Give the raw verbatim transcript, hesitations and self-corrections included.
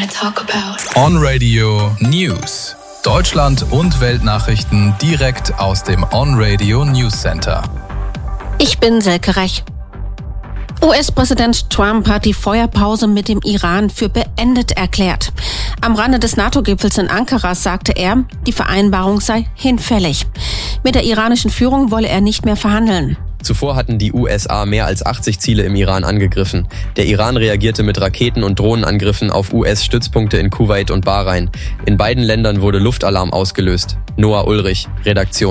talk about. On Radio News. Deutschland und Weltnachrichten direkt aus dem On Radio News Center. Ich bin Selke Rech. U S-Präsident Trump hat die Feuerpause mit dem Iran für beendet erklärt. Am Rande des NATO-Gipfels in Ankara sagte er, die Vereinbarung sei hinfällig. Mit der iranischen Führung wolle er nicht mehr verhandeln. Zuvor hatten die U S A mehr als achtzig Ziele im Iran angegriffen. Der Iran reagierte mit Raketen- und Drohnenangriffen auf U S-Stützpunkte in Kuwait und Bahrain. In beiden Ländern wurde Luftalarm ausgelöst. Noah Ulrich, Redaktion.